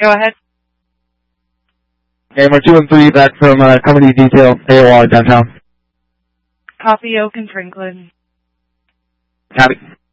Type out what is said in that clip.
Go ahead. Gamer 2 and 3 back from Company Detail, AOR downtown. Copy, Oak and Franklin. Copy.